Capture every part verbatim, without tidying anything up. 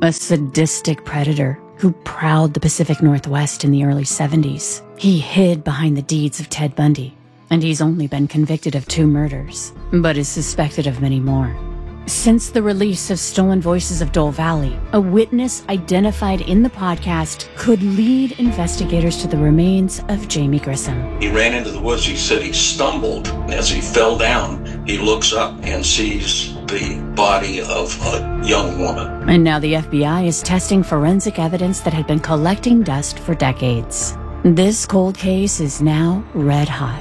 a sadistic predator who prowled the Pacific Northwest in the early seventies. He hid behind the deeds of Ted Bundy, and he's only been convicted of two murders, but is suspected of many more. Since the release of Stolen Voices of Dole Valley, a witness identified in the podcast could lead investigators to the remains of Jamie Grissom. He ran into the woods. He said he stumbled. As he fell down, he looks up and sees the body of a young woman. And now the F B I is testing forensic evidence that had been collecting dust for decades. This cold case is now red hot.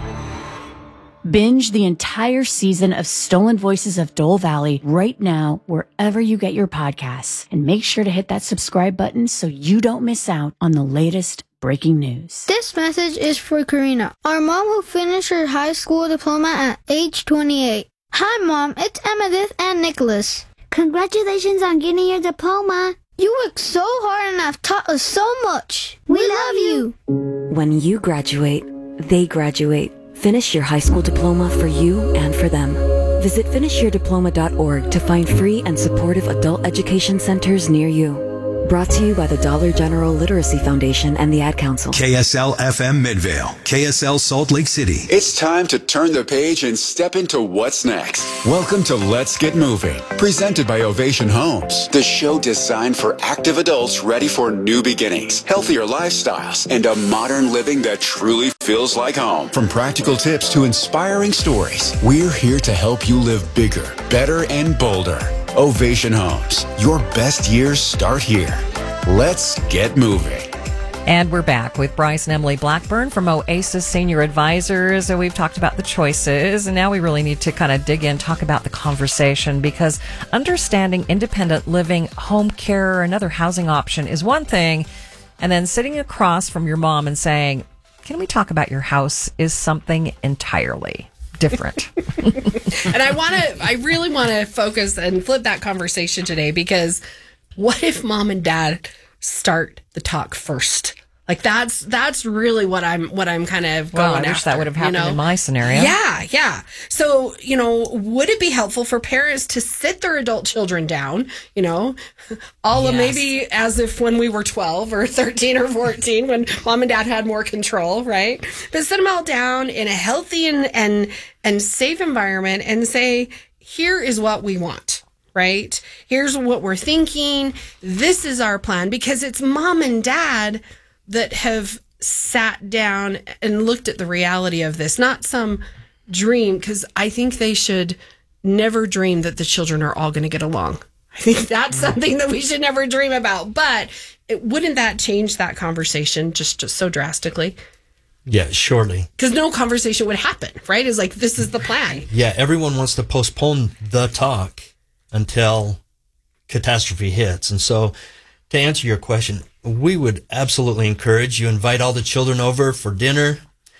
Binge the entire season of Stolen Voices of Dole Valley right now, wherever you get your podcasts. And make sure to hit that subscribe button so you don't miss out on the latest breaking news. This message is for Karina, our mom who finished her high school diploma at age twenty-eight. Hi, Mom. It's Emmettith and Nicholas. Congratulations on getting your diploma. You worked so hard and have taught us so much. We, we love you. When you graduate, they graduate. Finish your high school diploma for you and for them. Visit finish your diploma dot org to find free and supportive adult education centers near you. Brought to you by the Dollar General Literacy Foundation and the Ad Council. K S L F M Midvale, K S L Salt Lake City. It's time to turn the page and step into what's next. Welcome to Let's Get Moving, presented by Ovation Homes, the show designed for active adults ready for new beginnings, healthier lifestyles, and a modern living that truly feels like home. From practical tips to inspiring stories, we're here to help you live bigger, better, and bolder. Ovation Homes. Your best years start here. Let's get moving. And we're back with Bryce and Emily Blackburn from Oasis Senior Advisors. And we've talked about the choices. And now we really need to kind of dig in, talk about the conversation, because understanding independent living, home care, or another housing option is one thing. And then sitting across from your mom and saying, can we talk about your house, is something entirely different. And I want to, I really want to focus and flip that conversation today, because what if mom and dad start the talk first? Like that's that's really what I'm what I'm kind of going well, I after. wish that would have happened, you know? In my scenario. Yeah, yeah. So, you know, would it be helpful for parents to sit their adult children down, you know, all yes. of maybe as if when we were twelve or thirteen or fourteen, when mom and dad had more control, right? But sit them all down in a healthy and and and safe environment and say, here is what we want. Right? Here's what we're thinking. This is our plan, because it's mom and dad that have sat down and looked at the reality of this, not some dream, because I think they should never dream that the children are all going to get along. I think that's something that we should never dream about. But it, wouldn't that change that conversation just, just so drastically? Yeah, surely. Because no conversation would happen, right? It's like, this is the plan. Yeah, everyone wants to postpone the talk until catastrophe hits. And so to answer your question, we would absolutely encourage you invite all the children over for dinner.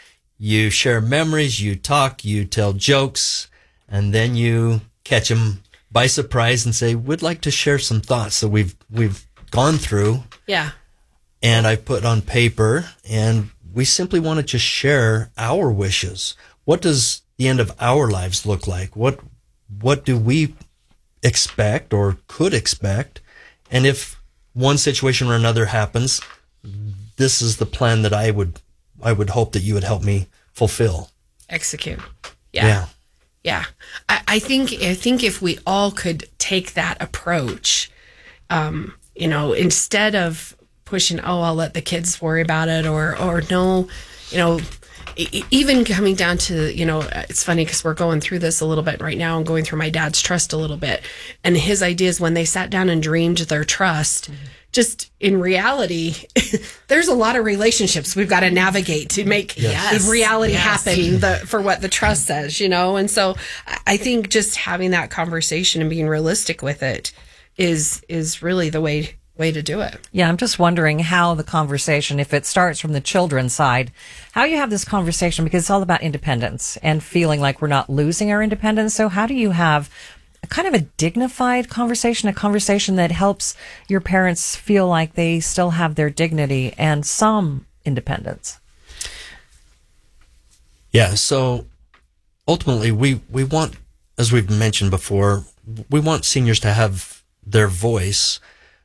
You share memories, you talk, you tell jokes, and then you catch them by surprise and say, we'd like to share some thoughts that we've we've gone through. Yeah. And I put on paper, and we simply want to just share our wishes. What does the end of our lives look like? What what do we expect or could expect? And if one situation or another happens, this is the plan that I would I would hope that you would help me fulfill. Execute. Yeah. Yeah. Yeah. I, I think I think if we all could take that approach, um, you know, instead of pushing, oh, I'll let the kids worry about it, or or no, you know, even coming down to, you know, it's funny because we're going through this a little bit right now and going through my dad's trust a little bit. And his ideas when they sat down and dreamed their trust, mm-hmm. just in reality, there's a lot of relationships we've got to navigate to make yes. reality yes. happen the, for what the trust says, you know? And so I think just having that conversation and being realistic with it is is really the way way to do it. Yeah, I'm just wondering how the conversation, if it starts from the children's side, how you have this conversation, because it's all about independence and feeling like we're not losing our independence. So how do you have a kind of a dignified conversation, a conversation that helps your parents feel like they still have their dignity and some independence? Yeah, so ultimately we, we want, as we've mentioned before, we want seniors to have their voice.